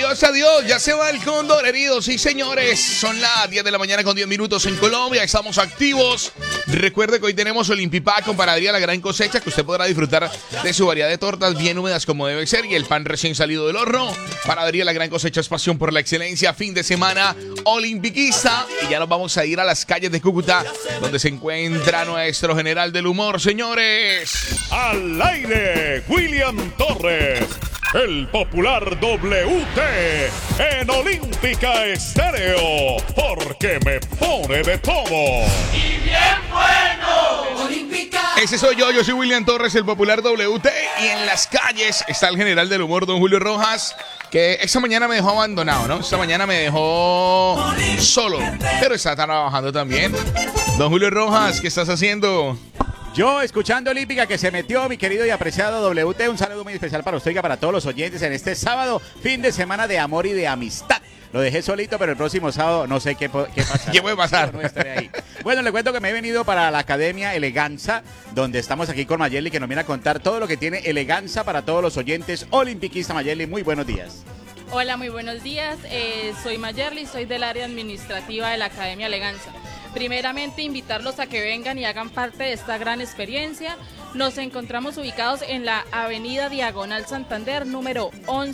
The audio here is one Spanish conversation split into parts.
Adiós, adiós. Ya se va el cóndor herido. Sí, señores. Son las 10 de la mañana con 10 minutos en Colombia. Estamos activos. Recuerde que hoy tenemos Olimpipack con panadería La Gran Cosecha, que usted podrá disfrutar de su variedad de tortas bien húmedas como debe ser y el pan recién salido del horno. Panadería La Gran Cosecha es pasión por la excelencia. Fin de semana olimpiquista. Y ya nos vamos a ir a las calles de Cúcuta, donde se encuentra nuestro general del humor, señores. Al aire, William Torres. El popular WT en Olímpica Estéreo, porque me pone de todo. ¡Y bien bueno! Olímpica. Ese soy yo soy William Torres, el popular WT, y en las calles está el general del humor, don Julio Rojas, que esta mañana me dejó abandonado, ¿no? Esta mañana me dejó solo, pero está trabajando también. Don Julio Rojas, ¿qué estás haciendo? Yo escuchando Olímpica que se metió, mi querido y apreciado WT, un saludo muy especial para usted y para todos los oyentes en este sábado, fin de semana de amor y de amistad. Lo dejé solito, pero el próximo sábado no sé qué pasa. ¿Qué puede pasar? No estaré ahí. Bueno, le cuento que me he venido para la Academia Eleganza, donde estamos aquí con Mayerly, que nos viene a contar todo lo que tiene Eleganza para todos los oyentes olimpiquistas. Mayerly, muy buenos días. Hola, muy buenos días. Soy Mayerly, soy del área administrativa de la Academia Eleganza. Primeramente, invitarlos a que vengan y hagan parte de esta gran experiencia. Nos encontramos ubicados en la avenida Diagonal Santander, número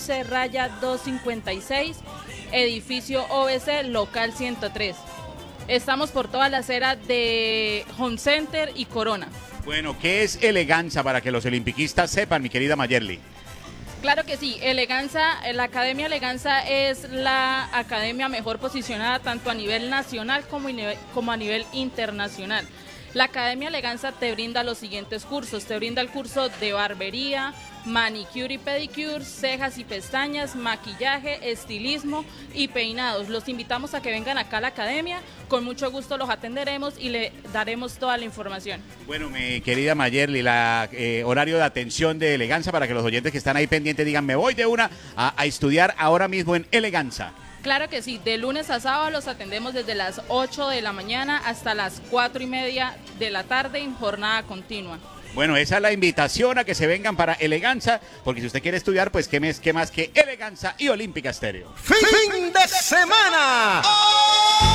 11-256, edificio OBC, local 103. Estamos por toda la acera de Home Center y Corona. Bueno, ¿qué es Eleganza para que los olimpiquistas sepan, mi querida Mayerly? Claro que sí, Eleganza, la Academia Eleganza es la academia mejor posicionada tanto a nivel nacional como a nivel internacional. La Academia Eleganza te brinda los siguientes cursos, te brinda el curso de barbería, manicure y pedicure, cejas y pestañas, maquillaje, estilismo y peinados. Los invitamos a que vengan acá a la academia, con mucho gusto los atenderemos y le daremos toda la información. Bueno, mi querida Mayerly, horario de atención de Eleganza para que los oyentes que están ahí pendientes digan, me voy de una a estudiar ahora mismo en Eleganza. Claro que sí, de lunes a sábado los atendemos desde las 8 de la mañana hasta las 4:30 de la tarde en jornada continua. Bueno, esa es la invitación a que se vengan para Eleganza, porque si usted quiere estudiar, pues qué más que Eleganza y Olímpica Estéreo. ¡Fin de semana! ¡Oh!